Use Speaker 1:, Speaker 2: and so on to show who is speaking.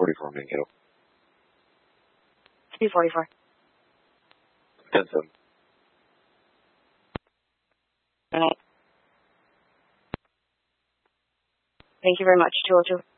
Speaker 1: 244 Mankato.
Speaker 2: 244.
Speaker 1: 10-7.
Speaker 2: All right. Thank you very much, 202.